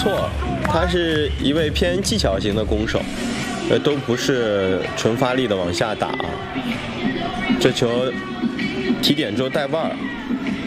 错，他是一位偏技巧型的攻手，都不是纯发力的往下打。这球提点之后带腕儿，